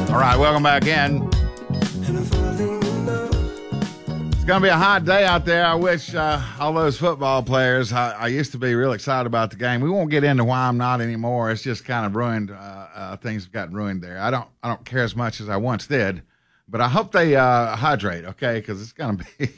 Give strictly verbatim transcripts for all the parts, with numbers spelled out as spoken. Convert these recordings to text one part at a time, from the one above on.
All right, welcome back in. It's going to be a hot day out there. I wish uh, all those football players, I, I used to be real excited about the game. We won't get into why I'm not anymore. It's just kind of ruined. Uh, uh, things have gotten ruined there. I don't I don't care as much as I once did, but I hope they uh, hydrate, okay, because it's going to be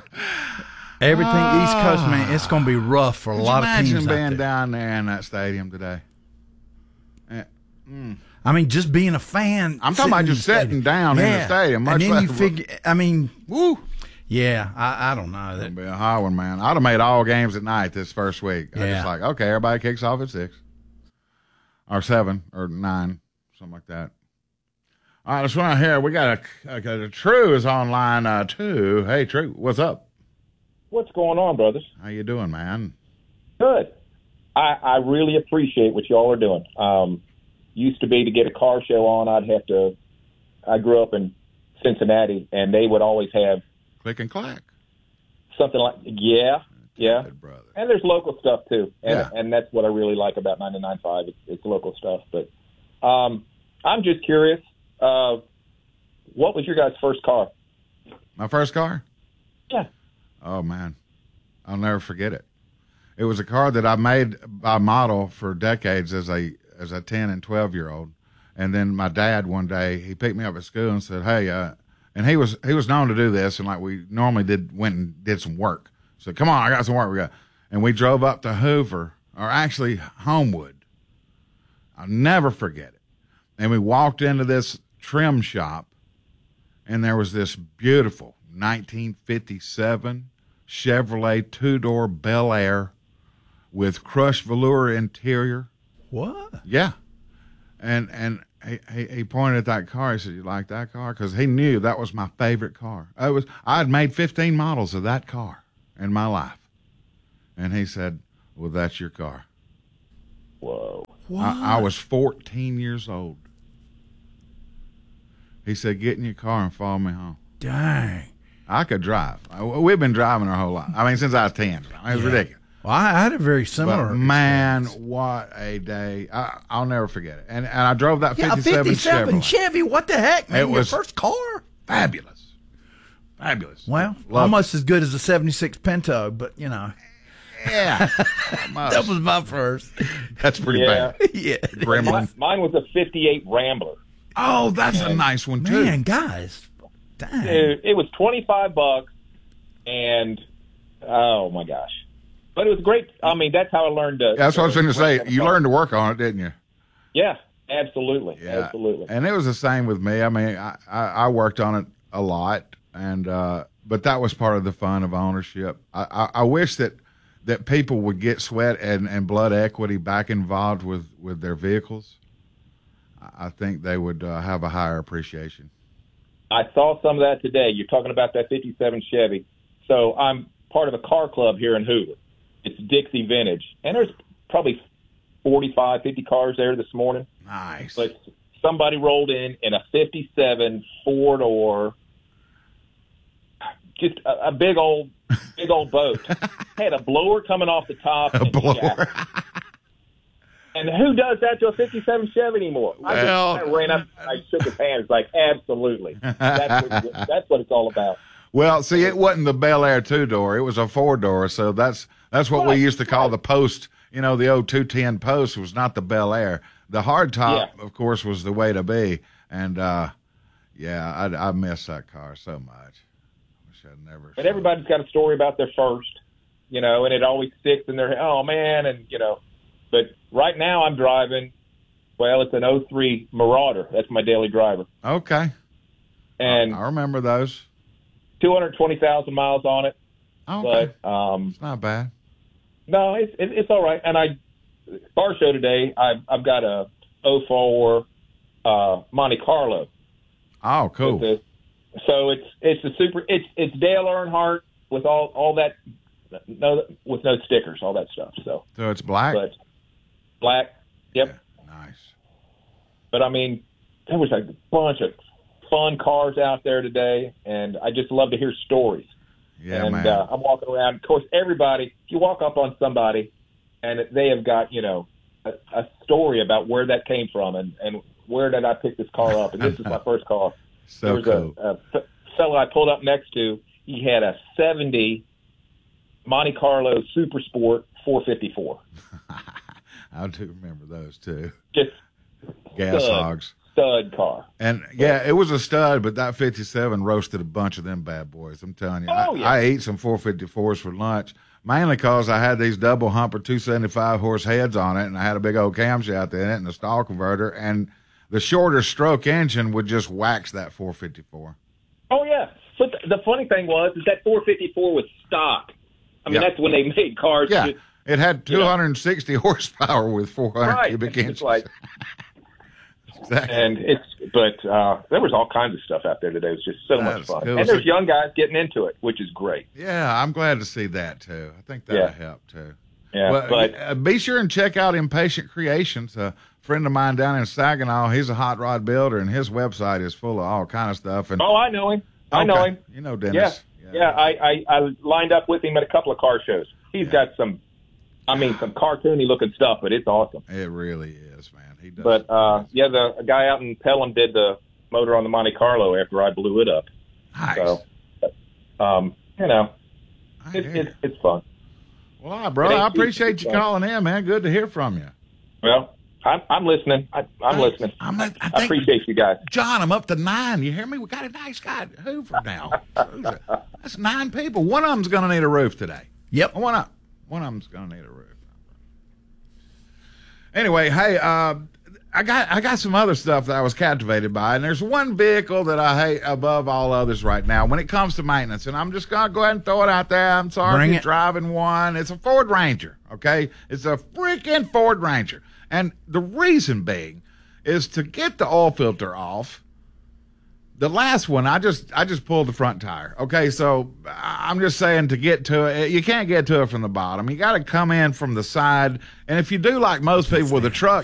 – Everything uh, East Coast, man, it's going to be rough for a lot of teams out there. Imagine being down there in that stadium today. Yeah. Mm. I mean, just being a fan. I'm talking about just sitting down yeah. in the stadium. Much and then you figure, I mean, woo. Yeah, I, I don't know. That'd be a high one, man. I'd have made all games at night this first week. Yeah. I just like, okay, everybody kicks off at six or seven or nine, something like that. All right, let's run here. We got a, a, a True is online uh, too. Hey, True, what's up? What's going on, brothers? How you doing, man? Good. I, I really appreciate what y'all are doing. Um, used to be to get a car show on, I'd have to. I grew up in Cincinnati, and they would always have click and clack, something like yeah, yeah. Good brother. And there's local stuff too, and yeah. and that's what I really like about ninety-nine point five. It's, it's local stuff. But um, I'm just curious. Uh, what was your guys' first car? My first car? Yeah. Oh, man. I'll never forget it. It was a car that I made by model for decades as a as a ten and twelve-year-old. And then my dad one day, he picked me up at school and said, hey, uh, and he was he was known to do this, and like we normally did, went and did some work. So, come on, I got some work we got. And we drove up to Hoover, or actually Homewood. I'll never forget it. And we walked into this trim shop, and there was this beautiful nineteen fifty-seven Chevrolet two-door Bel Air with crushed velour interior. What? Yeah. And and he, he, he pointed at that car. He said, you like that car? Because he knew that was my favorite car. I was I had made fifteen models of that car in my life. And he said, well, that's your car. Whoa. What? I, I was fourteen years old. He said, get in your car and follow me home. Dang. I could drive. We've been driving our whole life. I mean, since I was ten. I mean, it was yeah. ridiculous. Well, I had a very similar But man, experience. what a day. I, I'll never forget it. And and I drove that yeah, fifty-seven, fifty-seven Chevrolet. Chevy. What the heck, man? It was your first car? Fabulous. Fabulous. Well, Loved almost it. as good as a seventy-six Pinto, but, you know. Yeah. That was my first. That's pretty yeah. bad. yeah. Gremlin. Mine, mine was a fifty-eight Rambler. Oh, that's a nice one, too. Man, guys. Dang. It, it was twenty-five bucks, and oh, my gosh. But it was great. I mean, that's how I learned to. That's what I was going to say. You car. learned to work on it, didn't you? Yeah, absolutely. Yeah. Absolutely. And it was the same with me. I mean, I, I, I worked on it a lot, and uh, but that was part of the fun of ownership. I, I, I wish that, that people would get sweat and, and blood equity back involved with, with their vehicles. I think they would uh, have a higher appreciation. I saw some of that today. You're talking about that fifty-seven Chevy. So I'm part of a car club here in Hoover. It's Dixie Vintage. And there's probably forty-five, fifty cars there this morning. Nice. But somebody rolled in in a fifty-seven four-door, just a, a big old, big old boat. Had a blower coming off the top. A and blower. jack. And who does that to a fifty-seven Chevy anymore? I just Well, I ran up, I shook his hand. It's like, absolutely. That's what, that's what it's all about. Well, see, it wasn't the Bel Air two-door. It was a four-door, so that's that's what Right, we used to call right. the Post. You know, the old two ten Post was not the Bel Air. The hardtop, Yeah. of course, was the way to be. And, uh, yeah, I, I miss that car so much. Wish I'd never. But everybody's got a story about their first, you know, and it always sticks in their head. Oh, man, and, you know. But right now I'm driving, well, it's an oh three Marauder. That's my daily driver. Okay. And I remember those. two hundred twenty thousand miles on it. Okay. But um, It's not bad. no, it's it, it's all right. And I car show today. I've I've got a oh four uh, Monte Carlo. Oh, cool. With the, so it's it's a super. It's it's Dale Earnhardt with all all that. No, with no stickers, all that stuff. So So it's black? but black. Yep. Yeah, nice. But I mean, there was a bunch of fun cars out there today, and I just love to hear stories. Yeah, and man. uh, I'm walking around. Of course, everybody, if you walk up on somebody and they have got, you know, a, a story about where that came from and, and where did I pick this car up? And this is my first car. So there was cool. a, a fellow I pulled up next to. He had a seventy Monte Carlo Super Sport four fifty-four. I do remember those too. Just gas stud, hogs. Stud car. And yeah, it was a stud, but that fifty-seven roasted a bunch of them bad boys. I'm telling you, Oh, I, yeah. I ate some four fifty-fours for lunch, mainly because I had these double humper two seventy-five horse heads on it, and I had a big old camshaft in it and a stall converter, and the shorter stroke engine would just wax that four fifty-four. Oh, yeah. But the, the funny thing was is that four fifty-four was stock. I mean, Yeah. that's when they made cars. Yeah, Just, it had you know. two hundred sixty horsepower with four hundred right. cubic It's inches. like, Exactly. and it's, but uh, there was all kinds of stuff out there today. It was just so That much is fun. cool. And there's young guys getting into it, which is great. Yeah, I'm glad to see that too. I think that'll Yeah. help too. Yeah, Well, but uh, be sure and check out Impatient Creations. A friend of mine down in Saginaw, he's a hot rod builder, and his website is full of all kind of stuff. And oh, I know him. I know Okay. him. You know Dennis. Yeah, yeah. I, I I lined up with him at a couple of car shows. He's Yeah. got some, I mean, some cartoony looking stuff, but it's awesome. It really is, man. He does. But uh, yeah, the a guy out in Pelham did the motor on the Monte Carlo after I blew it up. nice. So, um, you know, I it's hear you. it's, it's fun. Well, all right, brother, it I ain't cheap, appreciate it's you fun. calling in, man. Good to hear from you. Well, I'm I'm listening. I, I'm Hey, listening. I'm, I, I think, appreciate you guys. John, I'm up to nine. You hear me? We got a nice guy at Hoover now. That's nine people. One of them's going to need a roof today. Yep. One of one of them's going to need a roof. Anyway, hey, uh, I got I got some other stuff that I was captivated by, and there's one vehicle that I hate above all others right now when it comes to maintenance, and I'm just gonna go ahead and throw it out there. I'm sorry Bring if you're it. driving one. It's a Ford Ranger, okay? It's a freaking Ford Ranger, and the reason being is to get the oil filter off. The last one, I just I just pulled the front tire. Okay, so I'm just saying to get to it, you can't get to it from the bottom. You got to come in from the side, and if you do like most people with a truck,